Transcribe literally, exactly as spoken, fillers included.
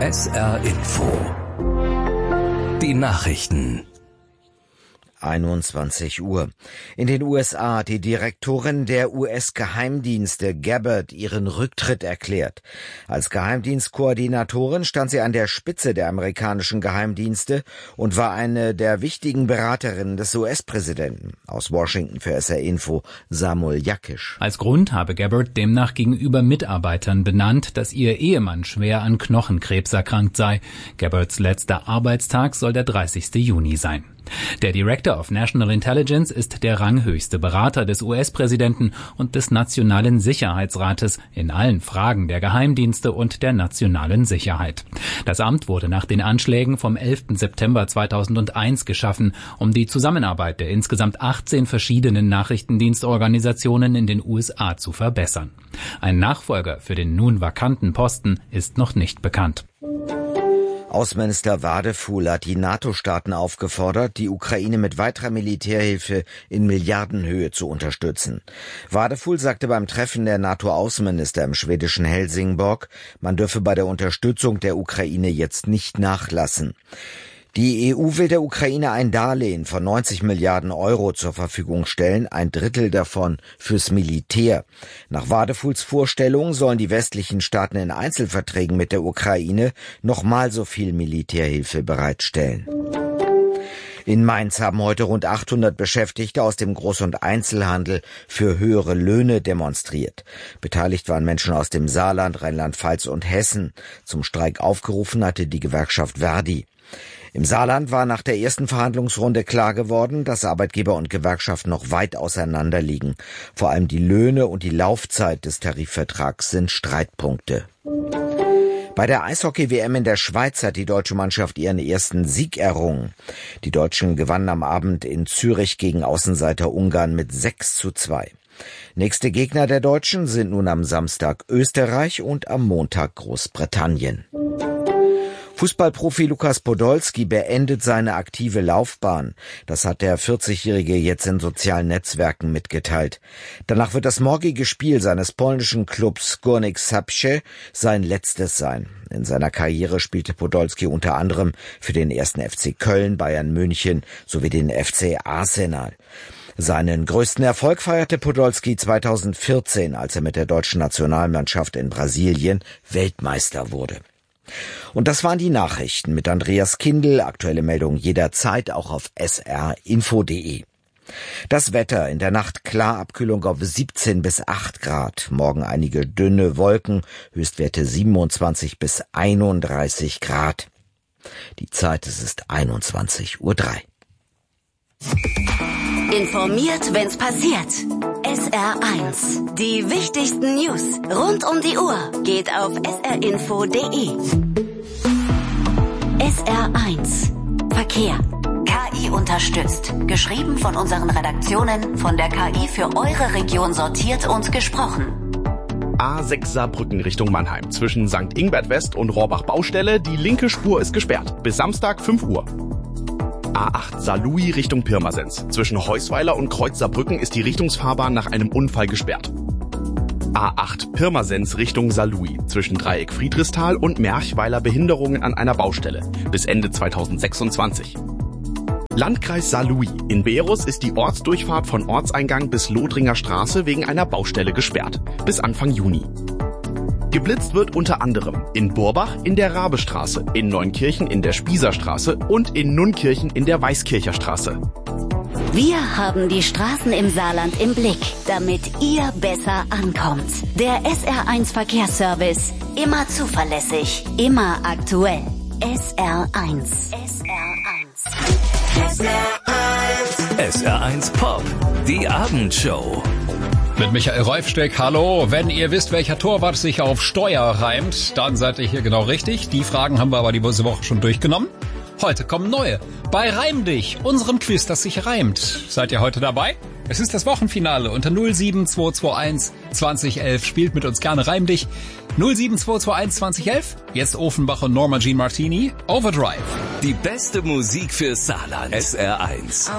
S R Info. Die Nachrichten. einundzwanzig Uhr. In den U S A hat die Direktorin der U S-Geheimdienste Gabbard ihren Rücktritt erklärt. Als Geheimdienstkoordinatorin stand sie an der Spitze der amerikanischen Geheimdienste und war eine der wichtigen Beraterinnen des U S-Präsidenten. Aus Washington für S R Info Samuel Jakisch. Als Grund habe Gabbard demnach gegenüber Mitarbeitern benannt, dass ihr Ehemann schwer an Knochenkrebs erkrankt sei. Gabbards letzter Arbeitstag soll der dreißigste Juni sein. Der Director of National Intelligence ist der ranghöchste Berater des U S-Präsidenten und des Nationalen Sicherheitsrates in allen Fragen der Geheimdienste und der nationalen Sicherheit. Das Amt wurde nach den Anschlägen vom elften September zweitausendeins geschaffen, um die Zusammenarbeit der insgesamt achtzehn verschiedenen Nachrichtendienstorganisationen in den U S A zu verbessern. Ein Nachfolger für den nun vakanten Posten ist noch nicht bekannt. Außenminister Wadefuhl hat die NATO-Staaten aufgefordert, die Ukraine mit weiterer Militärhilfe in Milliardenhöhe zu unterstützen. Wadefuhl sagte beim Treffen der NATO-Außenminister im schwedischen Helsingborg, man dürfe bei der Unterstützung der Ukraine jetzt nicht nachlassen. Die E U will der Ukraine ein Darlehen von neunzig Milliarden Euro zur Verfügung stellen, ein Drittel davon fürs Militär. Nach Wadefuhls Vorstellung sollen die westlichen Staaten in Einzelverträgen mit der Ukraine nochmal so viel Militärhilfe bereitstellen. In Mainz haben heute rund achthundert Beschäftigte aus dem Groß- und Einzelhandel für höhere Löhne demonstriert. Beteiligt waren Menschen aus dem Saarland, Rheinland-Pfalz und Hessen. Zum Streik aufgerufen hatte die Gewerkschaft Verdi. Im Saarland war nach der ersten Verhandlungsrunde klar geworden, dass Arbeitgeber und Gewerkschaft noch weit auseinander liegen. Vor allem die Löhne und die Laufzeit des Tarifvertrags sind Streitpunkte. Bei der Eishockey-W M in der Schweiz hat die deutsche Mannschaft ihren ersten Sieg errungen. Die Deutschen gewannen am Abend in Zürich gegen Außenseiter Ungarn mit sechs zu zwei. Nächste Gegner der Deutschen sind nun am Samstag Österreich und am Montag Großbritannien. Fußballprofi Lukas Podolski beendet seine aktive Laufbahn. Das hat der vierzigjährige jetzt in sozialen Netzwerken mitgeteilt. Danach wird das morgige Spiel seines polnischen Clubs Górnik Zabrze sein letztes sein. In seiner Karriere spielte Podolski unter anderem für den ersten F C Köln, Bayern München sowie den F C Arsenal. Seinen größten Erfolg feierte Podolski zweitausendvierzehn, als er mit der deutschen Nationalmannschaft in Brasilien Weltmeister wurde. Und das waren die Nachrichten mit Andreas Kindl. Aktuelle Meldungen jederzeit auch auf s r info punkt d e. Das Wetter: in der Nacht klar, Abkühlung auf siebzehn bis acht Grad. Morgen einige dünne Wolken, Höchstwerte siebenundzwanzig bis einunddreißig Grad. Die Zeit, es ist einundzwanzig Uhr drei. Informiert, wenn's passiert. S R eins. Die wichtigsten News rund um die Uhr geht auf s r info punkt d e. S R eins. Verkehr. K I unterstützt. Geschrieben von unseren Redaktionen, von der K I für eure Region sortiert und gesprochen. A sechs Saarbrücken Richtung Mannheim. Zwischen Sankt Ingbert West und Rohrbach Baustelle. Die linke Spur ist gesperrt. Bis Samstag fünf Uhr. A acht Saarlouis Richtung Pirmasens. Zwischen Heusweiler und Kreuz Saarbrücken ist die Richtungsfahrbahn nach einem Unfall gesperrt. A acht Pirmasens Richtung Saarlouis. Zwischen Dreieck Friedrichsthal und Merchweiler Behinderungen an einer Baustelle. Bis Ende zweitausendsechsundzwanzig. Landkreis Saarlouis. In Beerus ist die Ortsdurchfahrt von Ortseingang bis Lothringer Straße wegen einer Baustelle gesperrt. Bis Anfang Juni. Geblitzt wird unter anderem in Burbach in der Rabestraße, in Neunkirchen in der Spießerstraße und in Nunkirchen in der Weißkircher Straße. Wir haben die Straßen im Saarland im Blick, damit ihr besser ankommt. Der S R eins Verkehrsservice. Immer zuverlässig, immer aktuell. S R eins. S R eins. S R eins. S R eins Pop. Die Abendshow. Mit Michael Reufsteck, hallo. Wenn ihr wisst, welcher Torwart sich auf Steuer reimt, dann seid ihr hier genau richtig. Die Fragen haben wir aber diese Woche schon durchgenommen. Heute kommen neue. Bei Reim dich, unserem Quiz, das sich reimt. Seid ihr heute dabei? Es ist das Wochenfinale unter null sieben zwei zwei eins zwanzig elf. Spielt mit uns gerne Reim dich. null sieben zwei zwei eins zwanzig elf. Jetzt Offenbach und Norma Jean Martini. Overdrive. Die beste Musik für Saarland. S R eins.